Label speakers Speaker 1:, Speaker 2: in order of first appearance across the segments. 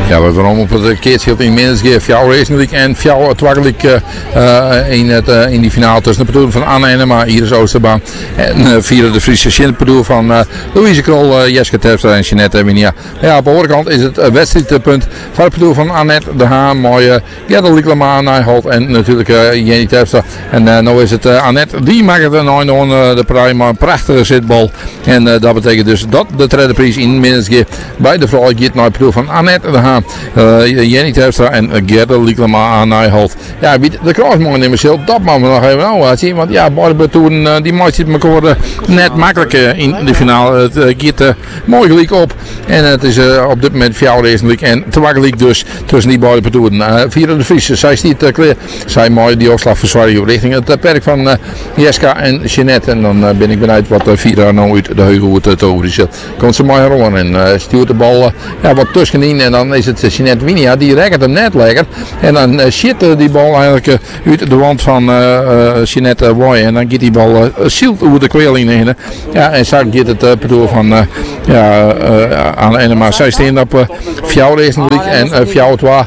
Speaker 1: Ja, we zijn op het keertje in Minnesgeer, Fjouw Racing League en Fjouw Twaggelik in die finale tussen de bedoeling van Anne Enema, Iris Oosterbaan en Vira de Friese Sint-Bedoel van Louise Krol, Jeske Terpstra en Jeanette Winia. Ja, op de andere kant is het wedstrijdpunt van het bedoel van Annette de Haan, mooie Gerda Lieklema, Nijholt en natuurlijk Jenny Terpstra. En nu is het Annette, die maakt het een de prima, een prachtige zitbal. En dat betekent dus dat de derde prijs in Minnesgeer bij de vrouw gaat naar het bedoel van Annette de Haan, Jenny Terpstra en Gerda Lieklema aan Nijholt. Ja, wie de kruisman in Michel, dat mag we nog even uitzien. Want ja, beide toen die match zit elkaar net makkelijk in de finale. Het gaat mooi gelijk op. En het is op dit moment Fjouw Racing League en Twaggelik dus tussen die beide partijen. Vira de Vries, zij stiet klaar. Zij mooi die opslag verzwaring richting het perk van Jeska en Jeanette. En dan ben ik benieuwd wat Vira nou uit de heuvel te over is. Komt ze mooi rollen en stuurt de bal wat tussenin. En dan is het Jeanette Winia, die rekt hem net lekker. En dan shit die bal eigenlijk uit de wand van Jeanette Woy. En dan gaat die bal zielt over de kweeling heen. Ja, en zo gaat het bedoel van aan Enema. Zij staan op Fjouw Racing League en Fjouw Twa.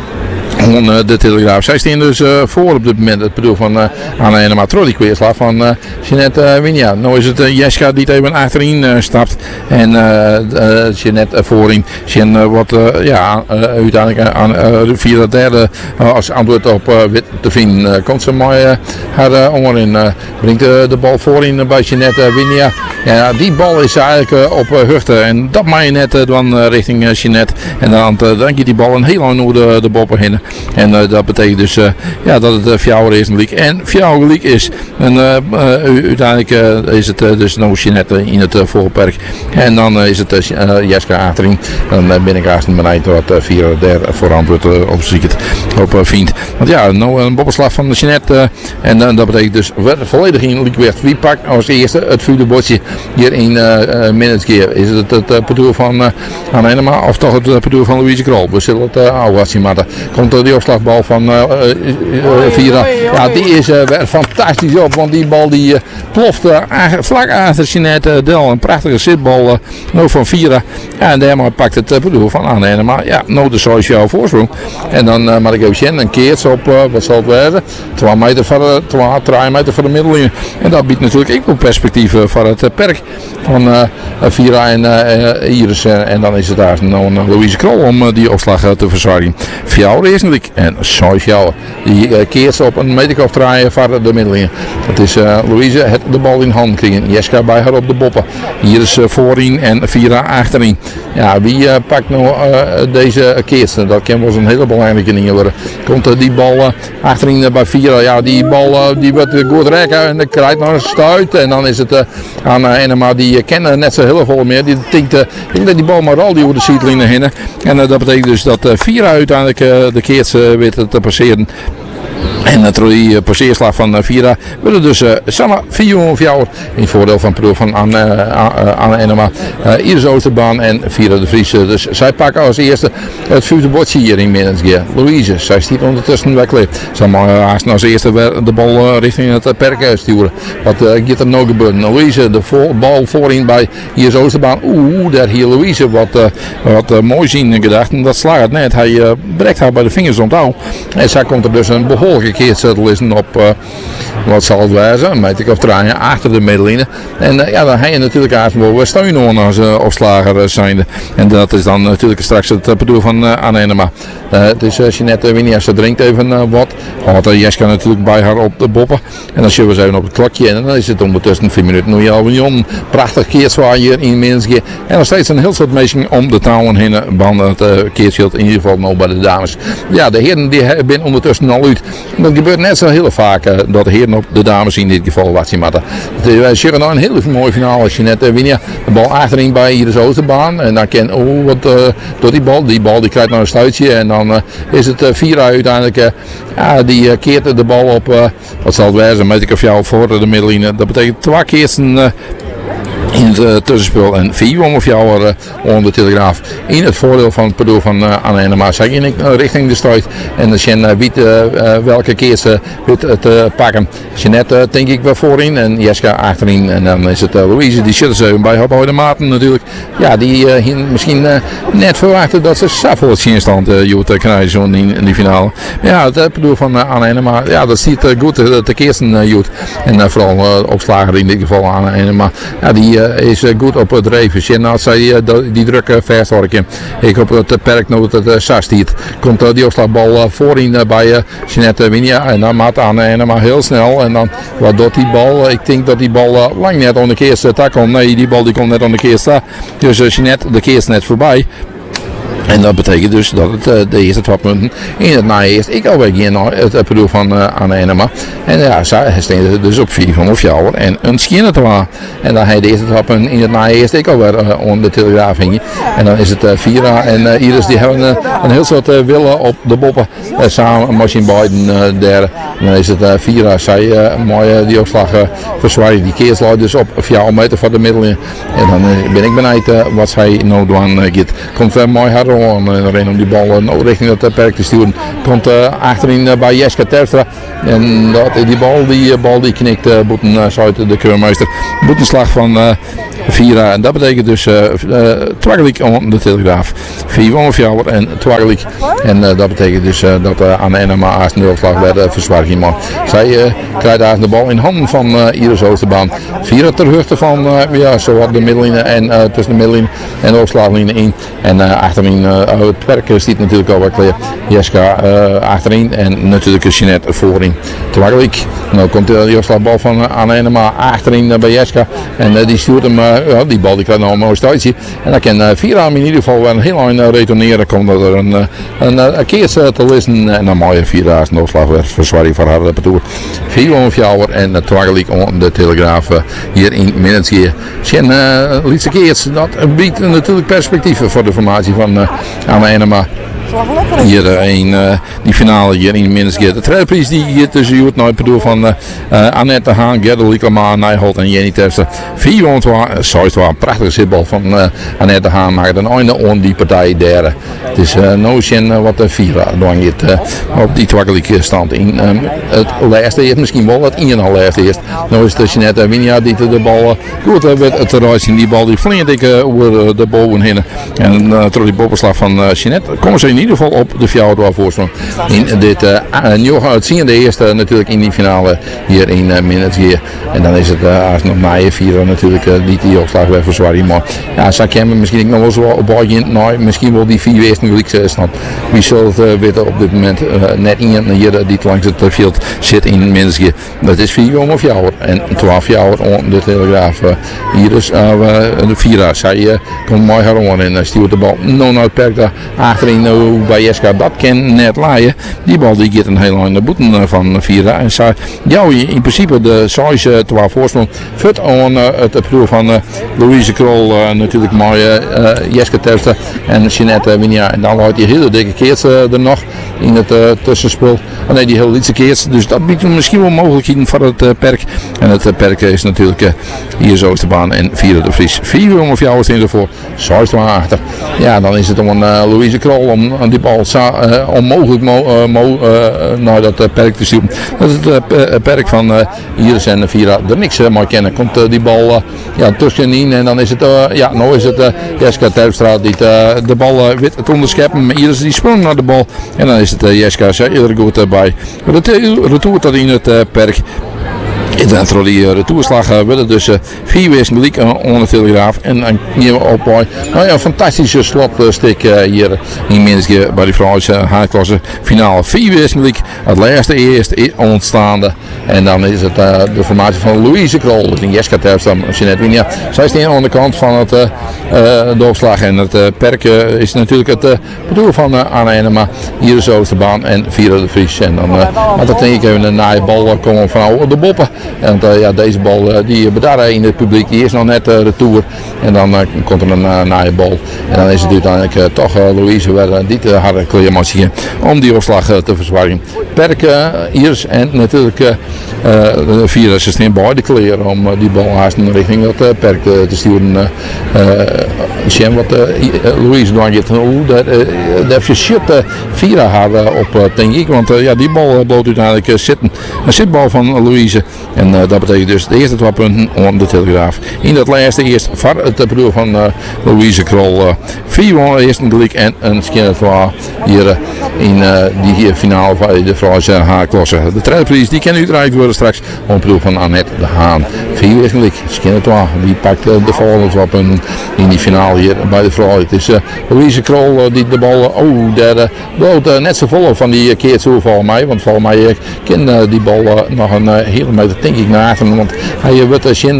Speaker 1: De Telegraaf. Zij staan dus voor op dit moment. Het bedoel van Anne Enema Trolli kweerslag van Jeanette Winia. Nu is het Jeska die even achterin stapt. En Jeanette voorin. Jean wordt uiteindelijk via de derde als antwoord op wit te vinden. Komt ze mooi haar onderin. Brengt de bal voorin bij Jeanette Winia. Ja, die bal is eigenlijk op Huchten. En dat mag je net dan richting Jeanette. En dan gaat die bal een heel lang door de boppen heen. En dat betekent dus dat het Fjouw Racing League en Fjouw League is. En uiteindelijk is het dus nog Jeanette in het voorperk. En dan is het Jeska achterin. Dan ben ik haast benieuwd wat Vira daar voor antwoord op ziet op vindt. Want ja, nou een bobbeslag van Jeanette. En dat betekent dus volledig in League weg. Wie pakt als eerste het vuile bordje hier in Minnesgeer? Is het het bedoel van Anne Enema of toch het bedoel van Louise Krol? We zullen het oude zien, maar komt die opslagbal van Vira. Ja, die is fantastisch op, want die bal die ploft vlak achter Jeanette Del. Een prachtige zitbal nou van Vira. Ja, en daarmee pakt het bedoel van Anne Enema. Ja, nou de sociale voorsprong. En dan mag ik even een keertje op, wat zal het wezen? 2 meter voor de middenlijn. En dat biedt natuurlijk ook perspectief voor het perk van Vira en Iris. En dan is het daar nou Louise Krol om die opslag te verzorgen. Fjouw Racing League en Soisjouw. Die keert op een meter of draaien voor de middenlijn. Het is Louise het de bal in hand krijgen. Jeska bij haar op de boppen. Hier is voorin en Vira achterin. Ja, wie pakt nou deze keertsen? Dat kan wel eens een hele belangrijke ding worden. Komt die bal achterin bij Vira. Ja, die bal die wordt goed rekken en dan krijgt nog een stuit. En dan is het aan Enema die kennen net zo heel veel meer. Die denkt dat die bal maar al die over de seatlijnen heen. En dat betekent dus dat Vira uiteindelijk de keerts weet te passeren. En die passeerslag van Vira willen dus samen 4 in het voordeel van Proef van Anne Enema, Iris Oosterbaan en Vira de Vries. Dus zij pakken als eerste het vuurde bordje hier in Minnesgeer. Louise, zij stiet ondertussen weg. Zij mag haast als eerste de bal richting het perk sturen. Wat gaat er nou gebeuren? Louise, de bal voorin bij Iris Oosterbaan. Daar hier Louise wat mooi zien gedacht. En dat slaagt het net. Hij breekt haar bij de vingers onthouden. En zij komt er dus een behoorlijke keertzettel is op, wat zal het wezen, een meter of draaien achter de middenlijn. En dan heb je natuurlijk wel steun als opslager zijnde. En dat is dan natuurlijk straks het bedoel van Anne Enema. Het is Jeanette Winia, ze drinkt even wat. Had Jeska natuurlijk bij haar op de boppen. En dan zullen we even op het klokje en dan is het ondertussen 4 minuten. Nu al prachtig keertzwaai hier in Minnesgeer. En nog steeds een heel soort mensen om de touwen heen. Banden het keertschild in ieder geval nog bij de dames. Ja, de heren die zijn ondertussen al uit. Dat gebeurt net zo heel vaak dat de heren op de dames in dit geval wat zien matten. We zullen nog een hele mooie finale als Jeanette Winia. De bal achterin bij Iris Oosterbaan. En dan kan wat door die bal. Die bal die krijgt nog een stuitje. En dan is het Vira uiteindelijk. Die keert de bal op. Wat zal het wezen? Met ik of jou voor de middenlijn. Dat betekent 2 keer in het tussenspel en 4 om of jou onder de Telegraaf in het voordeel van het pardoel van Anne Enema. Zij ging richting de strijd en de Sjen weet welke keer ze te pakken. Jeanette denk ik wel voorin en Jeska achterin en dan is het Louise die zit er bij had de Maarten natuurlijk. Ja, die misschien net verwachten dat ze zoveel in stand krijgen zo in die finale. Ja, het pardoel van Anne Enema, ja dat ziet goed te keersen Joet en vooral opslager in dit geval Anne Enema. Ja, die is goed op het dreven. En als zij die druk versterken. Ik hoop dat het perk nog het sastiet. Komt die opslagbal voorin bij Jeanette Winia. En dan maakt Anne Enema heel snel. En dan wat doet die bal? Ik denk dat die bal lang net aan de keerste tak komt. Nee, die bal die komt net aan de keerste. Dus Jeanette de keerst net voorbij. En dat betekent dus dat het de eerste 12 punten in het na-eerst. Ik alweer hier naar het bedoel van Anne Enema. En ja, zij staan dus op 4 van of jou en een schinnen te maken. En dan hij de eerste 12 punten in het na-eerst. Ik alweer onder de Telegraaf hing. En dan is het Vira en Iris die hebben een heel soort willen op de boppen. Samen met beiden derde. En dan is het Vira. Zij mooi die opslag verzwaaien. Die keerslaat dus op 4 meter van de middel. En dan ben ik benieuwd wat zij nou doen gaat. Komt mooi hard en om die bal richting het perk te sturen. Komt achterin bij Jeska Terpstra. En die bal die knikt boeten zuid de keurmeester. Boetenslag van Vira. En dat betekent dus Twagelijk om de Telegraaf. 4 om jou en Twagelijk. En dat betekent dus dat Anne Enema als nulslag werd verzwaard. Maar zij krijgt daar de bal in handen van Iris Oosterbaan. Vira ter hoogte van zowat de middellijne en tussen de middellijne en de opslaglijne in. En achterin het perk stiet natuurlijk al wat kleer. Jeska achterin en natuurlijk Jeanette voorin. Twagelijk. Nou komt die opslagbal van Anne Enema achterin bij Jeska. En die stuurt hem, die bal die krijgt nog een mooi stuitje. En dan kan Vira in ieder geval wel een heel lang retourneren. Komt er een keers te lezen. En een mooie Vira's noodslag werd verzwaring van haar retour. 4 om jou en Twagelijk om de Telegraaf hier in Minnesgeer. Sjen Lietse Keers, dat biedt natuurlijk perspectieven voor de formatie van Anne Enema. Hier die finale hier in Minnesgeer. De trapries die hier tussen Joet nooit bedoel van Annette Haan, Gerda Liekema, Nijholt en Jenny Terpstra. 4-1, een prachtige zitbal van Annette Haan maakt een einde aan die partij derde. Het is Notion wat de Vira doet op die Twagelijke stand in. Het laatste eerst misschien wel het in al laatste eerst. Nou is het Jeanette Winia die de bal goed weet te reizen. Die bal die flink over de boven heen. En door die boppenslag van Jeanette komen ze in ieder geval op de 4 voorsprong in dit nieuw uitziende eerste natuurlijk in die finale hier in Minnesgeer. En dan is het als nog na je 4 natuurlijk die opslag weer voor Zwarie. Maar ja, ze kunnen misschien nog wel zo op baggen. Nou, misschien wel die 4 eerste gelijk stand. Wie zal het weten op dit moment net in hier die langs het veld zit in Minnesgeer. Dat is 4 om of jou en 12 jaar om de Telegraaf. Hier dus de 4. Zij komt mooi heron en stuurt de bal nou naar het perk daar achterin bij Jeska. Dat kan net laaien. Die bal die gaat een heel lange boeten van Vira. En zij jou in principe de 6-12 voorsprong. Fut aan het proef van Louise Krol natuurlijk mooi Jeska Terpstra en Jeanette Winia. En dan houdt die hele dikke keers er nog in het tussenspel. Oh nee, die hele lietse keers. Dus dat biedt misschien wel mogelijkheden voor het perk. En het perk is natuurlijk hier zo is de baan en Vira de Vries. 4 om of jou is in ervoor. 6-12 achter. Ja, dan is het om een Louise Krol om die bal onmogelijk naar dat perk te sturen. Dat is het perk van Iris en Vira er niks maar kennen. Komt die bal tussenin en dan is het nou is het Jeska Terpstra die de bal wit het onderscheppen. Iris die sprong naar de bal en dan is het Jeska er goed bij. Retour tot in het perk. En dan door die retourslag willen dus 4 wezen gelijk onder de Telegraaf en een nieuwe opbouw. Nou ja, een fantastische slotstik hier in Minnesgeer bij de vrouwelijke haarklasse finale. 4 wezen gelijk, het laatste eerst is ontstaande. En dan is het de formatie van Louise Krol, dus in Jeska Terpstra, Jeanette Winia. Zij staan aan de kant van het de opslag en het perk is natuurlijk het bedoel van Anne Enema. Hier is de Oosterbaan en Vira de Vries. En dan had ik denk ik even een naaie bal komen van de boppen. En ja, deze bal die bedarren in het publiek, die is nog net retour. En dan komt er een naaie bal. En dan is het uiteindelijk toch Louise weer niet harde kleermachine om die opslag te verzwaren. Perk Iers en natuurlijk via systeem bij de kleren om die bal haast in richting dat Perk te sturen. Zien wat Louise dan gaat. Daar verschiet Vira haar op, denk ik. Want ja, die bal bloot uiteindelijk zitten. Een zitbal van Louise. En dat betekent dus de eerste 2 punten om de Telegraaf. In dat laatste eerst van het bedoel van Louise Krol. 4 eerste gelijk en een skinner hier in die finale van de Franse H-klasse. De treinprijs die kan uitgereikt worden straks om bedoel van Annette de Haan. 4 eerste gelijk, skinner die pakt de volgende 2 punten in die finale hier bij de vrouw. Het is Louise Krol die de bal, daar bloot net zo vol van die keert zo volgens mij. Want volgens mij kan die bal nog een hele meter denk ik naar achteren. Want hij wordt zien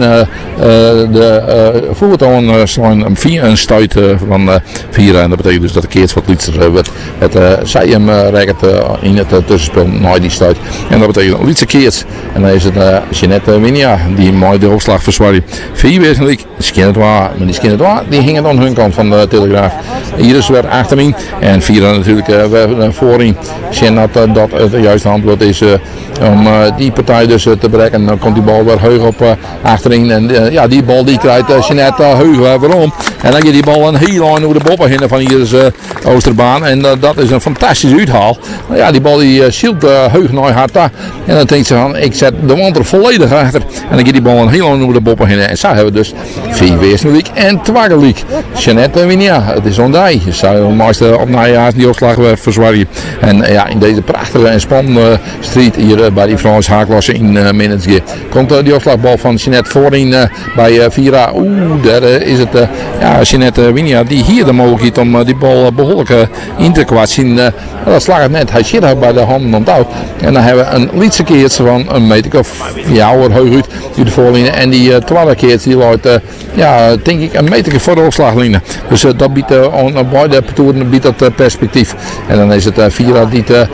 Speaker 1: de voertoon een stuit van Vira. En dat betekent dus dat de keert wat lietser wordt. Zij hem reikt in het tussenspel naar die stuit. En dat betekent een lietse keert. En dan is het Jeanette Winia die mooi de opslag verzwaart. 4 wezenlijk, maar die Skinnertoa die hingen aan hun kant van de Telegraaf. Iris werd achterin en Vira natuurlijk voorin. Zien dat het juiste handblad is om die partij dus te bereiken. Dan komt die bal weer heug op achterin. En ja, die bal die krijgt Jeanette heug waarom. En dan gaat die bal een heel lang over de boppen heen van Iris Oosterbaan. En dat is een fantastisch uithaal. Ja, die bal die schielt heug naar haar ta. En dan denkt ze van, ik zet de wand er volledig achter. En dan gaat die bal een heel lang over de boppen heen. En zo hebben we dus 4 wezenlijk en 2 gelijk. Jeanette Winia, het is ondij. Ze zou meestal op najaars die opslag verzwaren. En ja, in deze prachtige en spannende strijd hier bij die Franse H-klasse in Minnesge komt die opslagbal van Jeanette voorin bij Vira. Daar is het Jeanette Winia die hier de mogelijkheid om die bal behoorlijk in te kwatsen. Dat slaagt net. Hij zit bij de handen onthoud. En dan hebben we een lietse keert van een meter of heug uit die de voorlijnen. En die tweede keert die loopt denk ik een meter voor de opslaglijn. Dus dat biedt aan beide toeren biedt dat perspectief. En dan is het Vira die de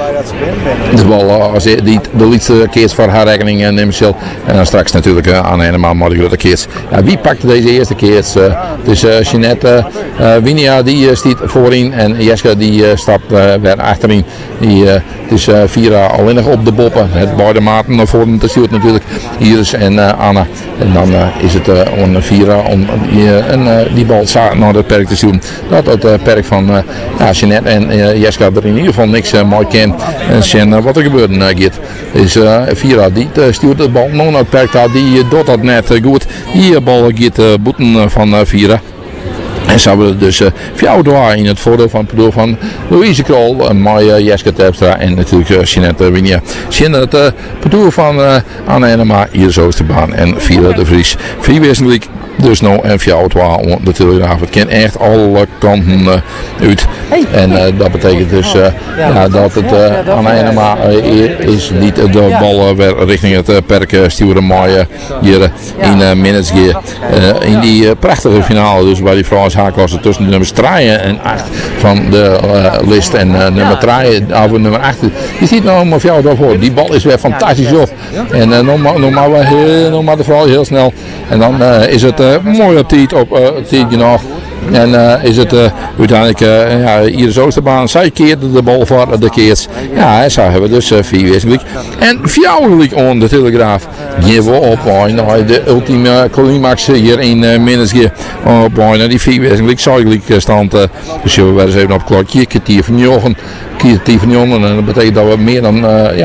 Speaker 1: bal die de lietse keert voor haar rekening neemt zal. En dan straks natuurlijk aan helemaal Margaret keert. Ja, wie pakt deze eerste keert? Dus Jeanette Winia die stiet voorin en Jeska die stapt weer achterin. Het is Vira alleen nog op de boppen. Het beide maten naar voren te stuurt natuurlijk Iris en Anna. En dan is het on Vira om die bal naar het perk te sturen. Dat het perk van Jeanette en Jeska er in ieder geval niks mooi kan. En zien wat er gebeuren gaat. Dus Vira die stuurt de bal naar het perk daar. Die doet dat net goed. Die bal gaat boeten van Vira. En zo hebben we dus 4 in het voordeel van het bedoel van Louise Krol, mooie Jeska Terpstra en natuurlijk Jeanette Winia. Zien het bedoel van Anne Enema, Iris Oosterbaan en Vira de Vries. 4 wezenlijk. Dus nou en 4 om de Telegraaf. Het kan echt alle kanten uit. En dat betekent dus dat het aan Enema is niet de bal weer richting het perk sturen. Maar hier in Minnesge in die prachtige finale. Dus bij die Franse H-klasse tussen de nummers 3 en 8 van de list. En nummer 3 over nummer 8. Je ziet nou maar 4 daarvoor. Die bal is weer fantastisch op. En nog maar de vrouw heel snel. En dan is het mooi op tijd genoeg. En is het uiteindelijk Iris Oosterbaan. Zij keerde de bal voor de keers. Ja, zo hebben we dus 4 wezenlijk. En 4 aan de Telegraaf. Geven we op naar de ultieme climax hier in Minnesge. Op naar die 4 wezenlijk stand. Dus we weer eens even op het klokje. Kwartier van Jochen. En dat betekent dat we meer dan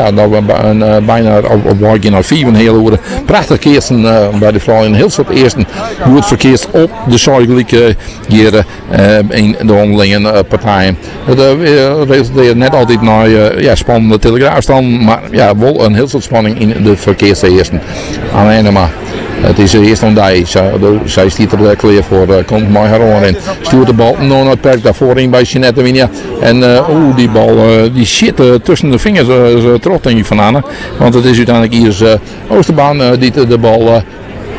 Speaker 1: bijna op weg naar 4 een hele uur. Prachtig keersen bij de vrouw in heel soort eerste goed verkeerd op de zuidelijke hier in de onderlinge partijen. Het resulteert net altijd naar spannende Telegraafstand, maar ja, wel een heel soort spanning in de verkeerseersten aan Enema. Het is eerst om die. Zij stiet er klaar voor. Komt mooi haar in. Stuurt de bal naar het perk daarvoor in bij Jeanette Winia. En die bal die zit tussen de vingers terug denk ik van Anne. Want het is uiteindelijk Iris Oosterbaan die de bal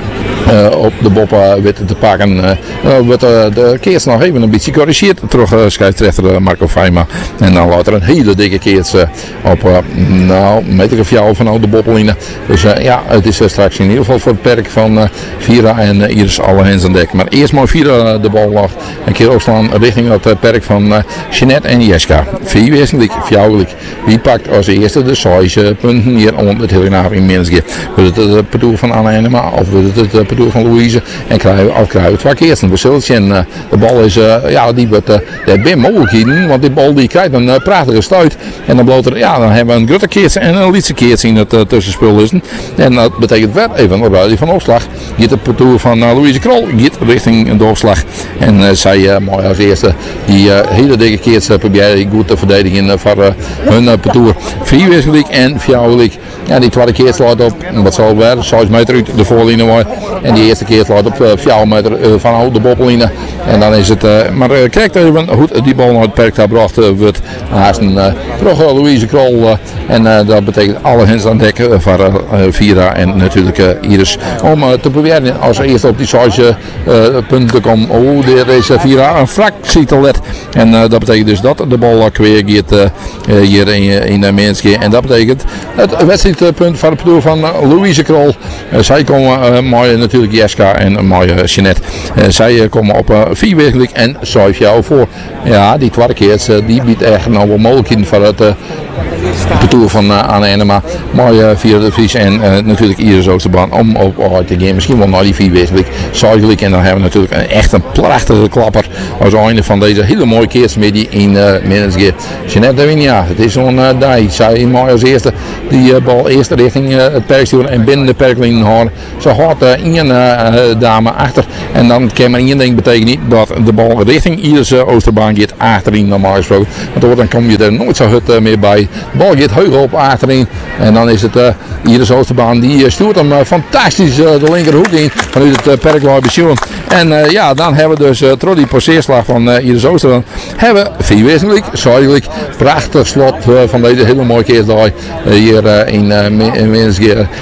Speaker 1: op de boppen weten te pakken. Wordt de keers nog even een beetje corrigeerd. Terug scheidsrechter Marco Feima. En dan laat er een hele dikke keers op meter of jou vanuit de boppelline. Dus ja, het is straks in ieder geval voor het perk van Vira en Iris alle hens aan dek. Maar eerst maar Vira de bal lag. Een keer opslaan richting het perk van Jeanette en Jeska. Vierwezenlijk, fjouwelijk. Wie pakt als eerste de 6 punten hier om het hele jaar in Minsk? Wordt het het bedoel van Anna Enema of wordt het het bedoel van Louise? En krijgen we twee keer een besultje. En de bal is, ja, die wordt, dat ben mogelijkheden. Want die bal die krijgt een prachtige stuit. En dan bloot er, ja, dan hebben we een grote keertje en een lietse keertje in het tussenspul is. En dat betekent wel even een ruil van opslag. Gaat het parcours van Louise Krol gaat richting de opslag. En zij mooi als eerste die hele dikke keertje proberen goed te verdedigen voor hun parcours. Vierwezenlijk en fjouwelijk. Ja, die tweede keer slaat op, wat zal wel, 6 meter uit de voorlijnen worden. En die eerste keer slaat op 4 meter van de boppellijnen. En dan is het, maar kijk even hoe die bal naar het perk gebracht wordt. Naast een terug Louise Krol. En dat betekent alle hens aan dek voor Vira en natuurlijk Iris. Om te proberen als eerste op die 6 punten te komen. Oh, er is Vira een fractie te let. En dat betekent dus dat de bal kweer gaat hier in Minsk. En dat betekent het wedstrijdpunt van het parcours van Louise Krol. Zij komen mooi natuurlijk Jeska en mooie Jeanette. Zij komen op 4 wekelijk en 7 jaar voor. Ja, die tweede keer die biedt echt nog wel mogelijkheden voor het parcours van Anne Enema. Mooie Vira de Vries en natuurlijk Iris Oosterbaan om op te gaan. Misschien wel naar die 4 wekelijk. Zuidelijk en dan hebben we natuurlijk echt een prachtige klapper als einde van deze hele mooie keersmiddag in Minsk. Jeanette de Winia, het is zo'n dag. Zij mooi als eerste die bal eerst richting het perk sturen en binnen de perklijn houden. Ze houdt één dame achter en dan kan maar één ding betekenen niet dat de bal richting Iris Oosterbaan gaat achterin normaal gesproken. Want dan kom je er nooit zo goed meer bij. De bal gaat heug op achterin en dan is het Iris Oosterbaan die stuurt hem fantastisch de linkerhoek in vanuit het perklijn besturen. En ja, dan hebben we dus door die passeerslag van Iris Oosterbaan hebben we 4 wezenlijk, zuidelijk, prachtig slot van deze hele mooie keersdag hier in Minsk.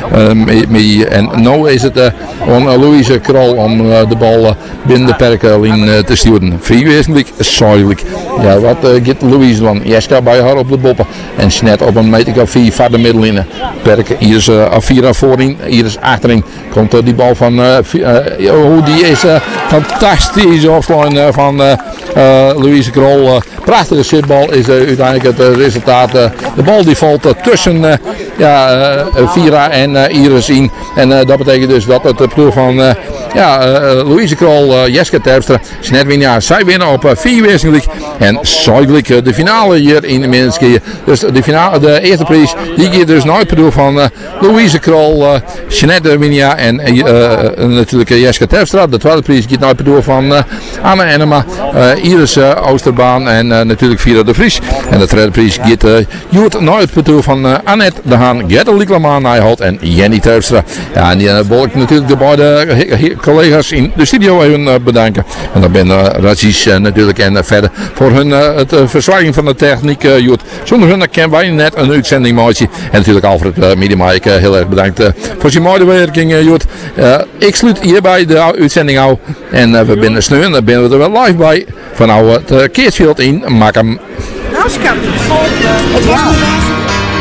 Speaker 1: En nu is het aan Louise Krol om de bal binnen de perklijn te sturen. 4 wezenlijk, zuidelijk. Ja, wat gaat Louise dan? Jeska bij haar op de boppen en Snet op een meter of 4 van de middellijnen. Perk Iris Vira voorin, Iris achterin. Komt die bal van die is fantastisch opslaan van Louise Krol. Prachtige zitbal is uiteindelijk het resultaat. De bal die valt tussen Vira en Iris in. En dat betekent dus dat het ploeg van Louise Krol, Jeska Terpstra, Snedwinja, zij winnen op 4 wezenlijk en zuidelijk de finale hier in Minsk. Dus de finale, de eerste prijs, die gaat dus naar het ploeg van Louise Krol, Snedwinja en natuurlijk Jeska Terpstra. De tweede prijs gaat naar het ploeg van Anne Enema, Iris Oosterbaan en natuurlijk Vira de Vries. En de derde prijs gaat naar het ploeg van Annette de Haan, Gerda Lieklemaan, Nijholt en Jenny Terpstra. Ja, en die wil ik natuurlijk de beide collega's in de studio even bedanken. En dan ben Raziz natuurlijk en verder voor hun het verzwaaien van de techniek. Zonder hun kennen wij net een uitzending maken. En natuurlijk Alfred Miedema, heel erg bedankt voor zijn mooie werking. Ik sluit hierbij de uitzending af. En we binnen sneeuwen, daar ben we er wel live bij. Van het Keersveld in Makkum.
Speaker 2: Nou, schat. Het was